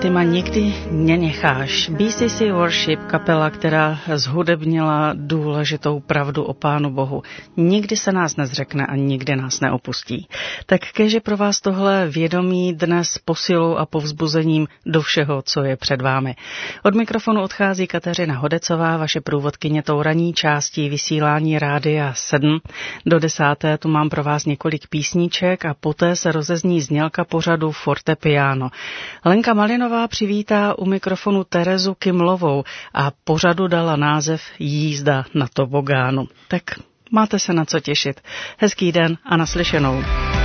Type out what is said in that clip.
ty ma nikdy nenecháš. BCC Worship, kapela, která zhudebnila důležitou pravdu o Pánu Bohu. Nikdy se nás nezřekne a nikdy nás neopustí. Tak keže pro vás tohle vědomí dnes posilou a povzbuzením do všeho, co je před vámi. Od mikrofonu odchází Kateřina Hodecová, vaše průvodkyně tou ranní částí vysílání Rádia 7. Do 10. tu mám pro vás několik písniček a poté se rozezní znělka pořadu Fortepiano. Lenka Malinová přivítá u mikrofonu Terezu Kimlovou a pořadu dala název Jízda na tobogánu. Tak máte se na co těšit. Hezký den a naslyšenou.